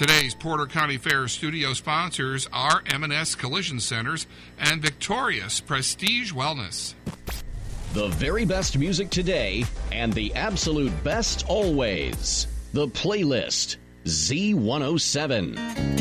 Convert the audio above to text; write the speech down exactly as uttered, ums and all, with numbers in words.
Today's Porter County Fair studio sponsors are M and S Collision Centers and Victorious Prestige Wellness. The very best music today and the absolute best always. The Playlist, Z one oh seven.